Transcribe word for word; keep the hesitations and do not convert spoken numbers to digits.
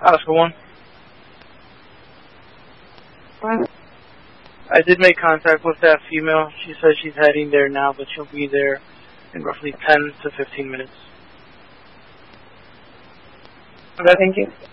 Oscar one. What? I did make contact with that female. She says she's heading there now, but she'll be there in roughly ten to fifteen minutes. Okay, thank you.